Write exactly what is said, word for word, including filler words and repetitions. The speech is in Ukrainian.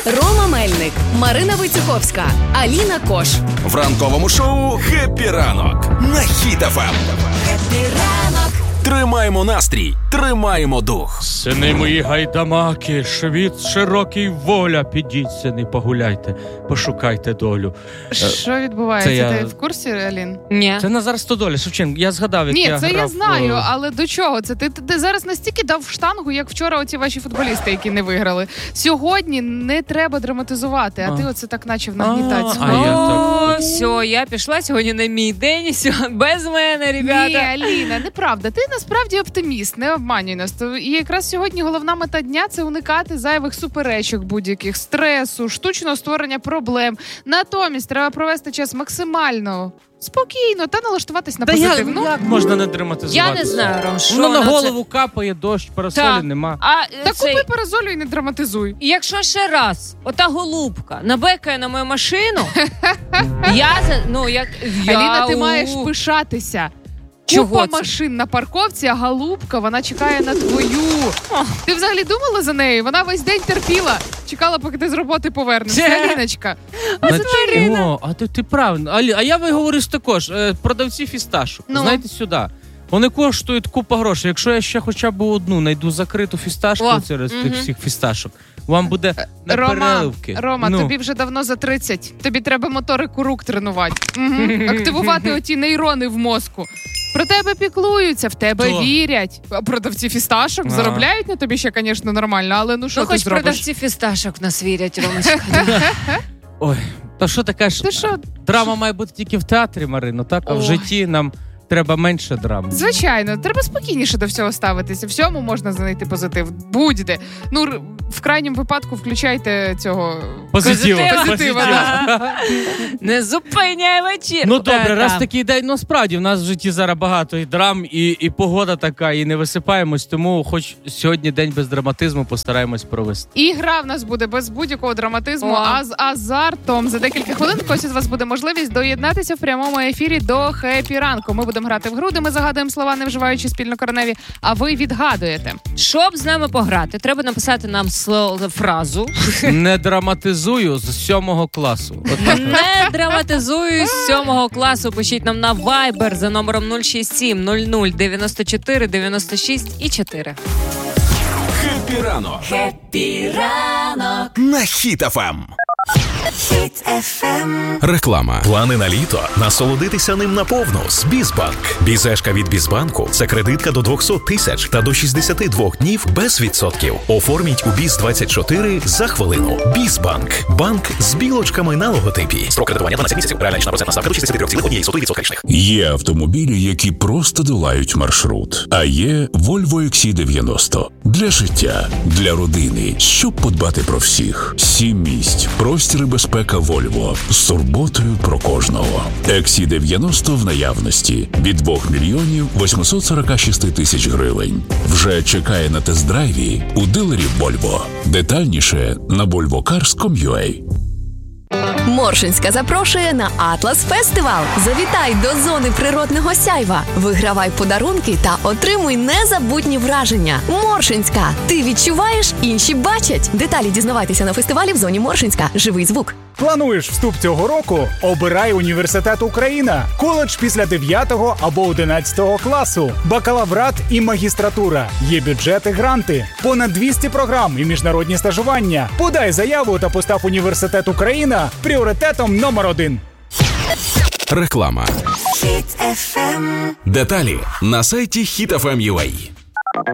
Рома Мельник, Марина Войцеховська, Аліна Кош. В ранковому шоу «Хеппі ранок» на Хіт еф ем. Хеппі ранок. Тримаємо настрій, тримаємо дух. Сини мої гайдамаки, світ широкий, воля, підіться, не погуляйте, пошукайте долю. Що відбувається? Це я... Ти в курсі, Алін? Ні. Це Назар Стодоля, Шевченко, я згадав, як Ні, я це грав... я знаю, о... але до чого це? Ти, ти, ти зараз настільки дав штангу, як вчора оці ваші футболісти, які не виграли. Сьогодні не треба драматизувати, а, а. ти оце так начав нагнітати. А, а я О, так... все, я пішла сьогодні на мій день, все, без мене, ребята. Ні, Аліна, неправда. Ти насправді оптиміст, не обманюй нас. І якраз сьогодні головна мета дня – це уникати зайвих суперечок будь-яких, стресу, штучного створення проблем. Натомість треба провести час максимально спокійно та налаштуватись на Та позитив. як, ну, як можна не драматизувати? Я не знаю, Ром, що Ну, на на голову це... капає дощ, парасолі так. нема. А, та цей... купи парасолю і не драматизуй. Якщо ще раз ота голубка набекає на мою машину, я, ну, як... Аліна, ти маєш пишатися. Чого Купа це? машин на парковці, а голубка, вона чекає на твою. Ох. Ти взагалі думала за нею? Вона весь день терпіла. Чекала, поки ти з роботи повернешся. Аліночка. А це О, а ти, ти правильно. Алі, а я виговорюсь також. Е, продавці фісташок. Ну. Знаєте, сюди. Вони коштують купа грошей. Якщо я ще хоча б одну знайду закриту фісташку О, через угу. тих всіх фісташок, вам буде на Рома, переливки. Рома, ну. тобі вже давно за тридцять. Тобі треба моторику рук тренувати. Угу. Активувати оті нейрони в мозку. Про тебе піклуються, в тебе Хто? вірять. А продавці фісташок а. заробляють на тобі ще, звісно, нормально, але ну що ну, ти хоч зробиш? продавці фісташок в нас вірять, Ромочка. Ой, та що таке ж? Ти що? Драма має бути тільки в театрі, Марино, так? А в Ой. житті нам треба менше драми. Звичайно, треба спокійніше до всього ставитися. Всьому можна знайти позитив. Будь-де. Ну, в крайньому випадку включайте цього... Позитива. Позитива, Позитива да. Не зупиняй вечір. Ну добре, Та, раз та. такий день, ну справді, в нас в житті зараз багато і драм, і, і погода така, і не висипаємось, тому хоч сьогодні день без драматизму постараємось провести. І гра в нас буде без будь-якого драматизму, О. а з азартом. За декілька хвилин ось у вас буде можливість доєднатися в прямому ефірі до Хеппі ранку. Ми будемо грати в гру, де ми загадуємо слова, не вживаючи спільнокореневі, а ви відгадуєте. Щоб з нами пограти, треба написати нам слово, фразу. Не драматизую з сьомого класу. Отак. Не драматизую з сьомого класу. Пишіть нам на Viber за номером нуль шість сім нуль нуль дев'яносто чотири дев'яносто шість і чотири. Хеппі ранок. Хеппі ранок на Хіт еф ем. Хіт еф ем. Реклама. Плани на літо. Насолодитися ним наповну з Бізбанк. Бізешка від Бізбанку – це кредитка до двісті тисяч та до шістдесят два днів без відсотків. Оформіть у Біз двадцять чотири за хвилину. Бізбанк. Банк з білочками на логотипі. Строк кредитування дванадцять місяців. Реальна річна процентна ставка до шістдесят три цілих одна сотих відсотка річних. Є автомобілі, які просто долають маршрут. А є Volvo ікс сі дев'яносто. Для життя, для родини, щоб подбати про всіх. Сім місць. Простір і безпека Volvo з турботою про кожного. ікс сі дев'яносто в наявності від два мільйони вісімсот сорок шість тисяч гривень. Вже чекає на тест-драйві у дилерів Volvo. Детальніше на volvo cars крапка ком крапка ю а. Моршинська запрошує на Атлас Фестивал. Завітай до зони природного сяйва. Вигравай подарунки та отримуй незабутні враження. Моршинська. Ти відчуваєш, інші бачать. Деталі дізнавайтеся на фестивалі в зоні Моршинська. Живий звук. Плануєш вступ цього року? Обирай університет Україна. Коледж після дев'ятого або одинадцятого класу. Бакалаврат і магістратура. Є бюджети, гранти. Понад двісті програм і міжнародні стажування. Подай заяву та постав університет Україна пріоритетом номер один. Реклама. Хіт еф ем. Деталі на сайті хіт еф ем крапка ю а.